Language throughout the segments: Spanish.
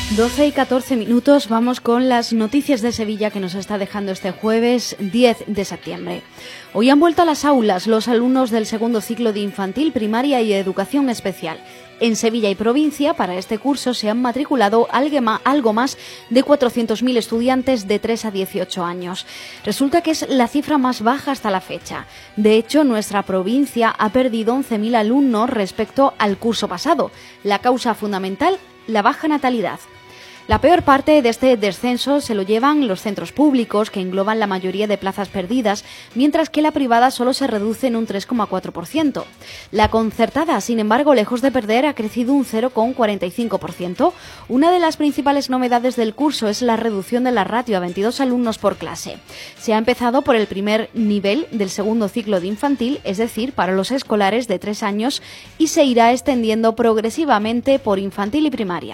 12 y 14 minutos, vamos con las noticias de Sevilla que nos está dejando este jueves 10 de septiembre. Hoy han vuelto a las aulas los alumnos del segundo ciclo de infantil, primaria y educación especial. En Sevilla y provincia, para este curso se han matriculado algo más de 400.000 estudiantes de 3 a 18 años. Resulta que es la cifra más baja hasta la fecha. De hecho, nuestra provincia ha perdido 11.000 alumnos respecto al curso pasado. La causa fundamental, la baja natalidad. La peor parte de este descenso se lo llevan los centros públicos, que engloban la mayoría de plazas perdidas, mientras que la privada solo se reduce en un 3,4%. La concertada, sin embargo, lejos de perder, ha crecido un 0,45%. Una de las principales novedades del curso es la reducción de la ratio a 22 alumnos por clase. Se ha empezado por el primer nivel del segundo ciclo de infantil, es decir, para los escolares de 3 años, y se irá extendiendo progresivamente por infantil y primaria.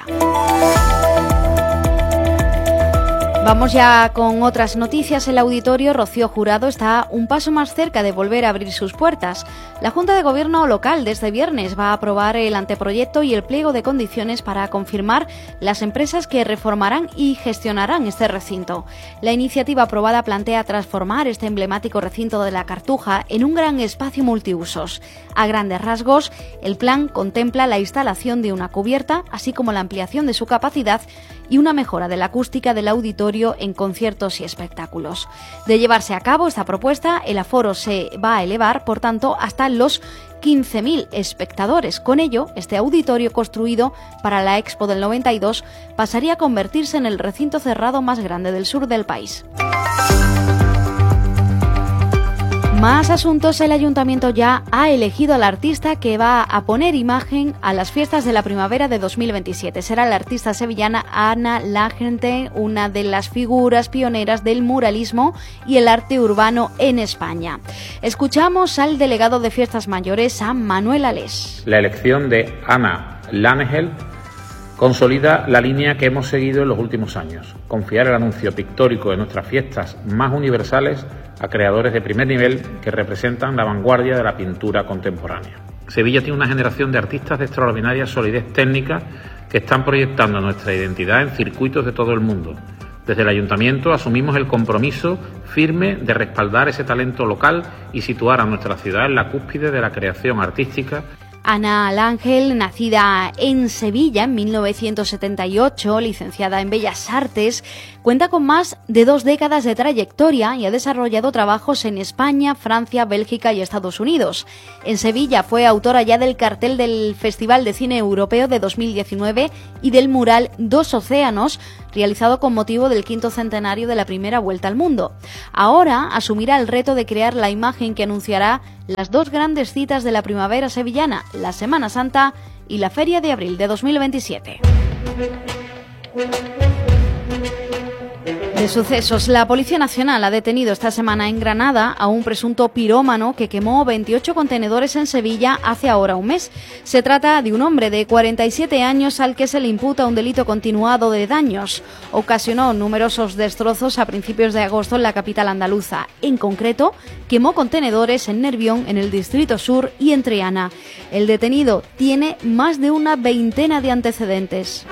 Vamos ya con otras noticias. El auditorio Rocío Jurado está un paso más cerca de volver a abrir sus puertas. La Junta de Gobierno local de este viernes va a aprobar el anteproyecto y el pliego de condiciones para confirmar las empresas que reformarán y gestionarán este recinto. La iniciativa aprobada plantea transformar este emblemático recinto de la Cartuja en un gran espacio multiusos. A grandes rasgos, el plan contempla la instalación de una cubierta, así como la ampliación de su capacidad y una mejora de la acústica del auditorio en conciertos y espectáculos. De llevarse a cabo esta propuesta, el aforo se va a elevar, por tanto, hasta los 15.000 espectadores. Con ello, este auditorio construido para la Expo del 92 pasaría a convertirse en el recinto cerrado más grande del sur del país. Más asuntos. El Ayuntamiento ya ha elegido al artista que va a poner imagen a las fiestas de la primavera de 2027. Será la artista sevillana Ana Lagente, una de las figuras pioneras del muralismo y el arte urbano en España. Escuchamos al delegado de Fiestas Mayores, a Manuel Alés. La elección de Ana Lagente consolida la línea que hemos seguido en los últimos años: confiar el anuncio pictórico de nuestras fiestas más universales a creadores de primer nivel que representan la vanguardia de la pintura contemporánea. Sevilla tiene una generación de artistas de extraordinaria solidez técnica que están proyectando nuestra identidad en circuitos de todo el mundo. Desde el Ayuntamiento asumimos el compromiso firme de respaldar ese talento local y situar a nuestra ciudad en la cúspide de la creación artística. Ana L'Ángel, nacida en Sevilla en 1978, licenciada en Bellas Artes, cuenta con más de 2 décadas de trayectoria y ha desarrollado trabajos en España, Francia, Bélgica y Estados Unidos. En Sevilla fue autora ya del cartel del Festival de Cine Europeo de 2019 y del mural Dos Océanos, realizado con motivo del 5º centenario de la primera vuelta al mundo. Ahora asumirá el reto de crear la imagen que anunciará las 2 grandes citas de la primavera sevillana, la Semana Santa y la Feria de Abril de 2027. De sucesos, la Policía Nacional ha detenido esta semana en Granada a un presunto pirómano que quemó 28 contenedores en Sevilla hace ahora un mes. Se trata de un hombre de 47 años al que se le imputa un delito continuado de daños. Ocasionó numerosos destrozos a principios de agosto en la capital andaluza. En concreto, quemó contenedores en Nervión, en el Distrito Sur y en Triana. El detenido tiene más de una veintena de antecedentes.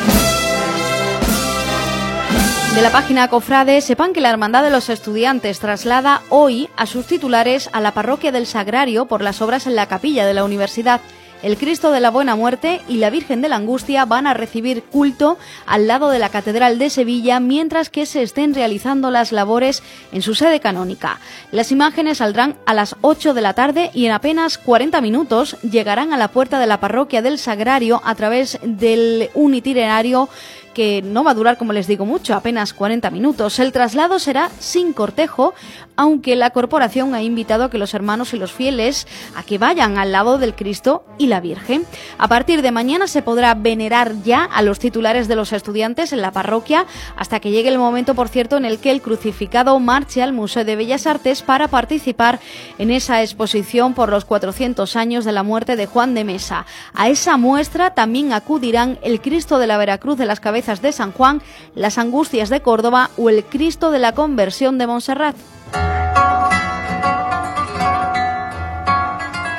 De la página Cofrade, sepan que la Hermandad de los Estudiantes traslada hoy a sus titulares a la parroquia del Sagrario por las obras en la capilla de la universidad. El Cristo de la Buena Muerte y la Virgen de la Angustia van a recibir culto al lado de la Catedral de Sevilla, mientras que se estén realizando las labores en su sede canónica. Las imágenes saldrán a las 8 de la tarde y en apenas 40 minutos llegarán a la puerta de la parroquia del Sagrario a través de un itinerario que no va a durar, como les digo, mucho, apenas 40 minutos. El traslado será sin cortejo, aunque la corporación ha invitado a que los hermanos y los fieles a que vayan al lado del Cristo y la Virgen. A partir de mañana se podrá venerar ya a los titulares de los estudiantes en la parroquia, hasta que llegue el momento, por cierto, en el que el crucificado marche al Museo de Bellas Artes para participar en esa exposición por los 400 años de la muerte de Juan de Mesa. A esa muestra también acudirán el Cristo de la Veracruz de las Cabezas de San Juan, las Angustias de Córdoba o el Cristo de la Conversión de Montserrat.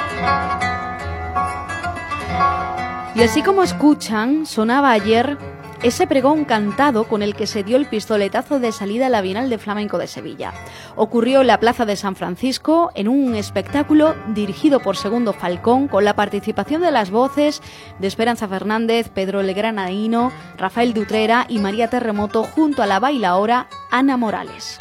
Y así como escuchan, sonaba ayer ese pregón cantado con el que se dio el pistoletazo de salida a la Bienal de Flamenco de Sevilla. Ocurrió en la Plaza de San Francisco, en un espectáculo dirigido por Segundo Falcón, con la participación de las voces de Esperanza Fernández, Pedro Legranaíno, Rafael de Utrera y María Terremoto, junto a la bailaora Ana Morales.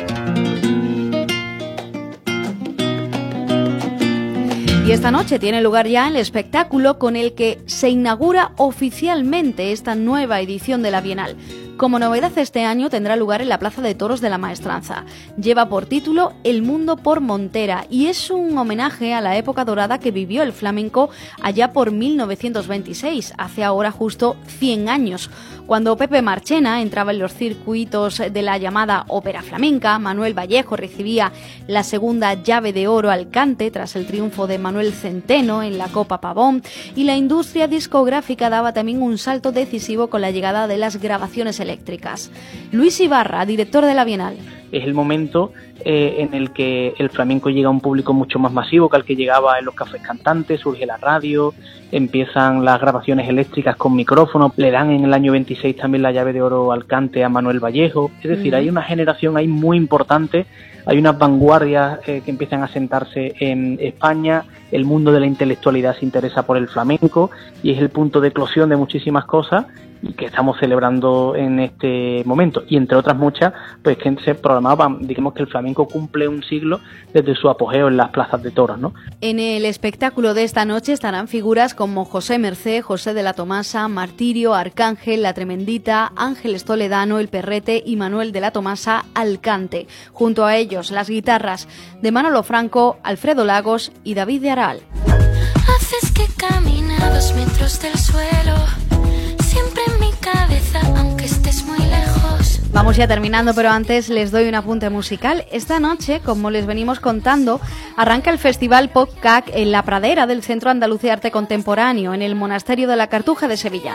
Y esta noche tiene lugar ya el espectáculo con el que se inaugura oficialmente esta nueva edición de la Bienal. Como novedad, este año tendrá lugar en la Plaza de Toros de la Maestranza. Lleva por título El Mundo por Montera y es un homenaje a la época dorada que vivió el flamenco allá por 1926, hace ahora justo 100 años. Cuando Pepe Marchena entraba en los circuitos de la llamada ópera flamenca, Manuel Vallejo recibía la segunda llave de oro al cante tras el triunfo de Manuel Centeno en la Copa Pavón, y la industria discográfica daba también un salto decisivo con la llegada de las grabaciones eléctricas. Luis Ibarra, director de la Bienal. Es el momento en el que el flamenco llega a un público mucho más masivo que al que llegaba en los cafés cantantes, surge la radio, empiezan las grabaciones eléctricas con micrófono, le dan en el año 26 también la llave de oro al cante a Manuel Vallejo, es decir, hay una generación ahí muy importante, hay unas vanguardias que empiezan a sentarse en España, el mundo de la intelectualidad se interesa por el flamenco y es el punto de eclosión de muchísimas cosas y que estamos celebrando en este momento, y entre otras muchas, pues que se programaba, digamos que el flamenco cumple un siglo desde su apogeo en las plazas de toros, ¿no? En el espectáculo de esta noche estarán figuras como José Mercé, José de la Tomasa, Martirio, Arcángel, La Tremendita, Ángeles Toledano, El Perrete y Manuel de la Tomasa al cante. Junto a ellos, las guitarras de Manolo Franco, Alfredo Lagos y David de Aral. Haces que camine a 2 metros del suelo, siempre en mi cabeza, aunque estés muy lejos. Vamos ya terminando, pero antes les doy un apunte musical. Esta noche, como les venimos contando, arranca el Festival POCCAC en la pradera del Centro Andaluz de Arte Contemporáneo, en el Monasterio de la Cartuja de Sevilla.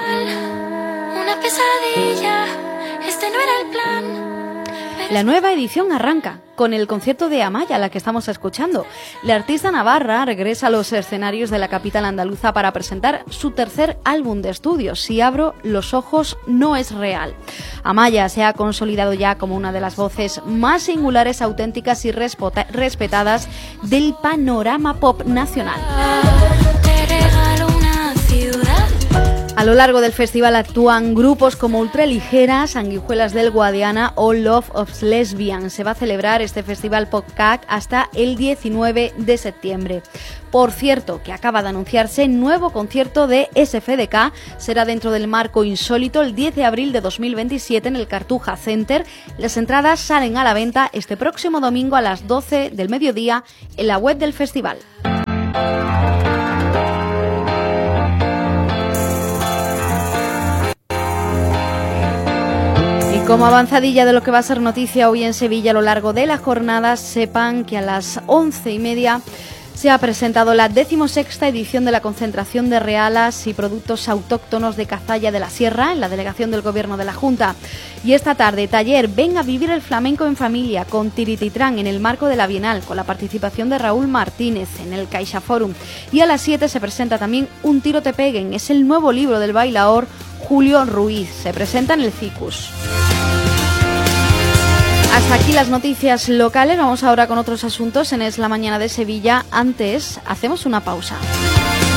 Una pesadilla, este no era el plan. La nueva edición arranca con el concierto de Amaya, la que estamos escuchando. La artista navarra regresa a los escenarios de la capital andaluza para presentar su tercer álbum de estudio, Si abro los ojos no es real. Amaya se ha consolidado ya como una de las voces más singulares, auténticas y respetadas del panorama pop nacional. Te regalo una ciudad. A lo largo del festival actúan grupos como Ultraligera, Sanguijuelas del Guadiana o Love of Lesbian. Se va a celebrar este festival POCCAC hasta el 19 de septiembre. Por cierto, que acaba de anunciarse nuevo concierto de SFDK, será dentro del marco insólito el 10 de abril de 2027 en el Cartuja Center. Las entradas salen a la venta este próximo domingo a las 12 del mediodía en la web del festival. Como avanzadilla de lo que va a ser noticia hoy en Sevilla a lo largo de la jornada, sepan que a las 11:30 se ha presentado la 16ª edición de la concentración de realas y productos autóctonos de Cazalla de la Sierra en la delegación del Gobierno de la Junta. Y esta tarde, taller Ven a vivir el flamenco en familia con Tirititrán en el marco de la Bienal, con la participación de Raúl Martínez en el Caixa Forum. Y a las 7 se presenta también Un tiro te peguen, es el nuevo libro del bailaor Julio Ruiz. Se presenta en el CICUS. Hasta aquí las noticias locales. Vamos ahora con otros asuntos en Es la Mañana de Sevilla. Antes, hacemos una pausa.